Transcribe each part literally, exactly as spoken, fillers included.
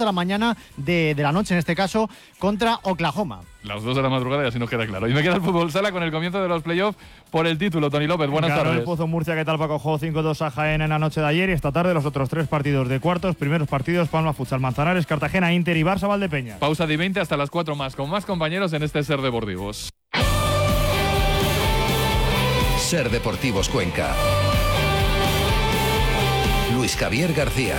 de la mañana de, de la noche, en este caso, contra Oklahoma. Las dos de la madrugada y así nos queda claro. Y me queda el fútbol sala con el comienzo de los playoffs por el título. Tony López, buenas Ganó tardes. el Pozo Murcia, ¿qué tal, Paco? Jugó cinco dos a Jaén en la noche de ayer y esta tarde los otros tres partidos de cuartos. Primeros partidos: Palma Futsal Manzanares, Cartagena, Inter y Barça Valdepeñas. Pausa de veinte hasta las cuatro más, con más compañeros en este Ser Deportivos. Ser Deportivos Cuenca. Luis Javier García.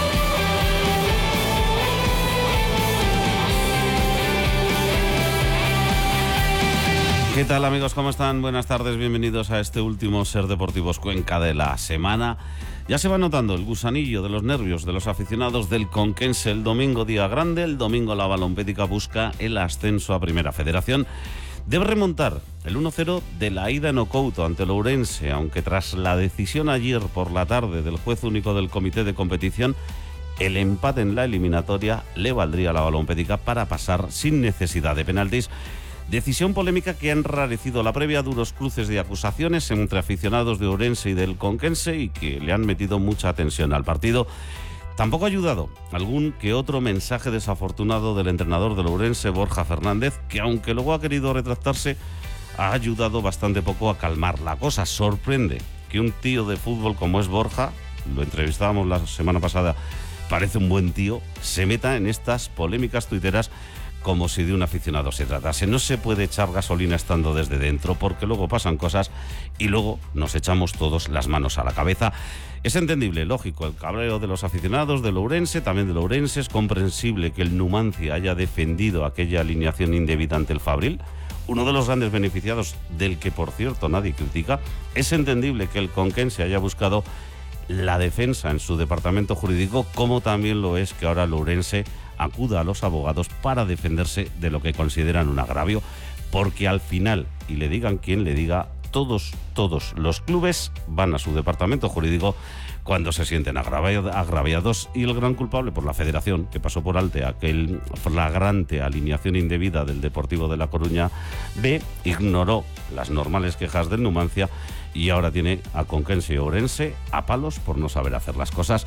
¿Qué tal, amigos? ¿Cómo están? Buenas tardes, bienvenidos a este último Ser Deportivos Cuenca de la semana. Ya se va notando el gusanillo de los nervios de los aficionados del Conquense. El domingo día grande, el domingo la Balompédica busca el ascenso a Primera Federación. Debe remontar el uno cero de la ida en Ocouto ante el Ourense, aunque tras la decisión ayer por la tarde del juez único del comité de competición, el empate en la eliminatoria le valdría a la Balompédica para pasar sin necesidad de penaltis. Decisión polémica que ha enrarecido la previa, duros cruces de acusaciones entre aficionados de Ourense y del Conquense y que le han metido mucha tensión al partido. Tampoco ha ayudado algún que otro mensaje desafortunado del entrenador del Ourense, Borja Fernández, que aunque luego ha querido retractarse, ha ayudado bastante poco a calmar la cosa. Sorprende que un tío de fútbol como es Borja, lo entrevistábamos la semana pasada, parece un buen tío, se meta en estas polémicas tuiteras como si de un aficionado se tratase. No se puede echar gasolina estando desde dentro, porque luego pasan cosas y luego nos echamos todos las manos a la cabeza. Es entendible, lógico, el cabreo de los aficionados del Ourense, también del Ourense. Es comprensible que el Numancia haya defendido aquella alineación indebida ante el Fabril, uno de los grandes beneficiados del que, por cierto, nadie critica. Es entendible que el Conquense haya buscado la defensa en su departamento jurídico, como también lo es que ahora el Ourense acuda a los abogados para defenderse de lo que consideran un agravio, porque al final, y le digan quien le diga, todos, todos los clubes van a su departamento jurídico cuando se sienten agraviados, y el gran culpable por la federación, que pasó por alto aquel flagrante alineación indebida del Deportivo de La Coruña B, ignoró las normales quejas del Numancia y ahora tiene a Conquense y Ourense a palos por no saber hacer las cosas.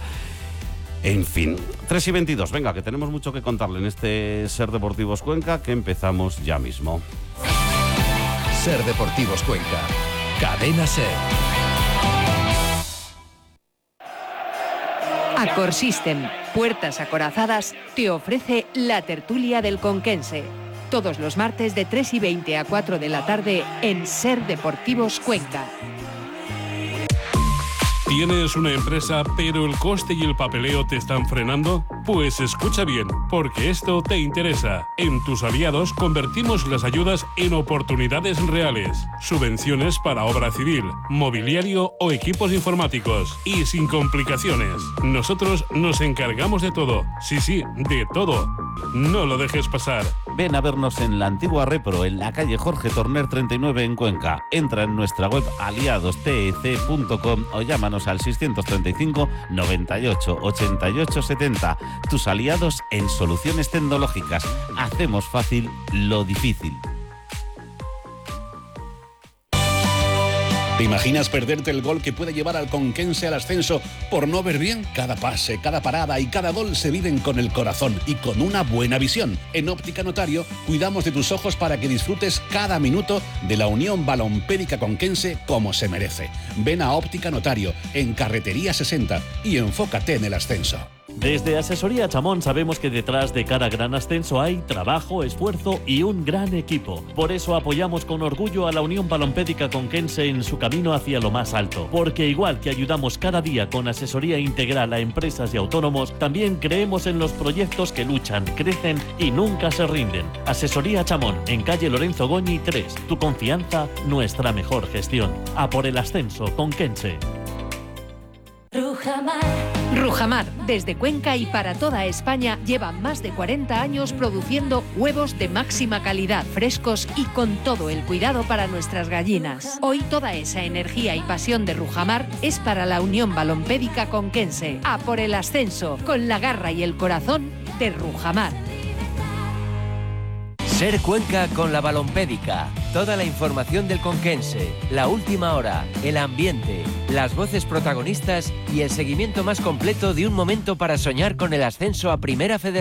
En fin, tres y veintidós, venga, que tenemos mucho que contarle en este Ser Deportivos Cuenca, que empezamos ya mismo. Ser Deportivos Cuenca, Cadena Ser. Accor System, puertas acorazadas, te ofrece la tertulia del Conquense. Todos los martes de tres y veinte a cuatro de la tarde en Ser Deportivos Cuenca. ¿Tienes una empresa pero el coste y el papeleo te están frenando? Pues escucha bien, porque esto te interesa. En Tus Aliados convertimos las ayudas en oportunidades reales. Subvenciones para obra civil, mobiliario o equipos informáticos. Y sin complicaciones. Nosotros nos encargamos de todo. Sí, sí, de todo. No lo dejes pasar. Ven a vernos en la antigua Repro, en la calle Jorge Torner treinta y nueve en Cuenca. Entra en nuestra web aliados tec punto com o llámanos al seiscientos treinta y cinco, noventa y ocho, ochenta y ocho, setenta. Tus Aliados en soluciones tecnológicas. Hacemos fácil lo difícil. ¿Te imaginas perderte el gol que puede llevar al Conquense al ascenso por no ver bien? Cada pase, cada parada y cada gol se viven con el corazón y con una buena visión. En Óptica Notario cuidamos de tus ojos para que disfrutes cada minuto de la Unión Balompédica Conquense como se merece. Ven a Óptica Notario en Carretería sesenta y enfócate en el ascenso. Desde Asesoría Chamón sabemos que detrás de cada gran ascenso hay trabajo, esfuerzo y un gran equipo. Por eso apoyamos con orgullo a la Unión Balompédica Conquense en su camino hacia lo más alto. Porque igual que ayudamos cada día con asesoría integral a empresas y autónomos, también creemos en los proyectos que luchan, crecen y nunca se rinden. Asesoría Chamón, en calle Lorenzo Goñi tres. Tu confianza, nuestra mejor gestión. A por el ascenso, Conquense. Rujamar. Rujamar, desde Cuenca y para toda España, lleva más de cuarenta años produciendo huevos de máxima calidad, frescos y con todo el cuidado para nuestras gallinas. Hoy toda esa energía y pasión de Rujamar es para la Unión Balompédica Conquense. A por el ascenso, con la garra y el corazón de Rujamar. Ser Cuenca con la Balompédica. Toda la información del Conquense, la última hora, el ambiente, las voces protagonistas y el seguimiento más completo de un momento para soñar con el ascenso a Primera Federación.